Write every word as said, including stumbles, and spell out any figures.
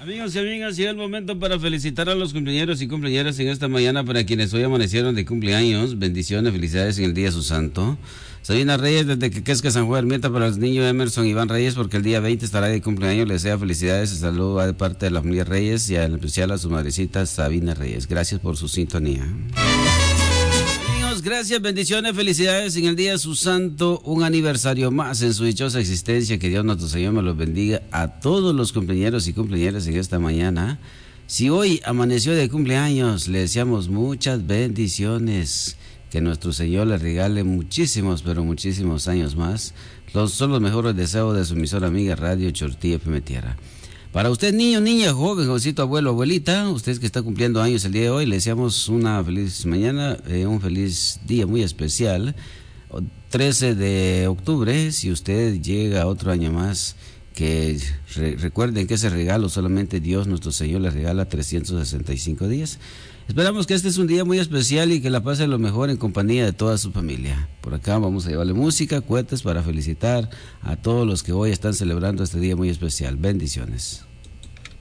Amigos y amigas, llega el momento para felicitar a los cumpleaños y cumpleañeras en esta mañana para quienes hoy amanecieron de cumpleaños. Bendiciones, felicidades en el día de su santo. Sabina Reyes, desde Quequesca, San Juan, Mieta, para el niño Emerson Iván Reyes, porque el día veinte estará de cumpleaños. Le desea felicidades y saludo de parte de la familia Reyes y en especial a su madrecita Sabina Reyes. Gracias por su sintonía. Gracias, bendiciones, felicidades en el día de su santo, un aniversario más en su dichosa existencia. Que Dios nuestro Señor me los bendiga a todos los cumpleañeros y cumpleañeras en esta mañana. Si hoy amaneció de cumpleaños, le deseamos muchas bendiciones, que nuestro Señor le regale muchísimos, pero muchísimos años más. Los, son los mejores deseos de su emisora amiga Radio Chortí F M Tierra. Para usted, niño, niña, joven, jovencito, abuelo, abuelita, usted que está cumpliendo años el día de hoy, le deseamos una feliz mañana, eh, un feliz día muy especial. trece de octubre, si usted llega otro año más, que re, recuerden que ese regalo solamente Dios, nuestro Señor, le regala trescientos sesenta y cinco días. Esperamos que este es un día muy especial y que la pase lo mejor en compañía de toda su familia. Por acá vamos a llevarle música, cohetes para felicitar a todos los que hoy están celebrando este día muy especial. Bendiciones.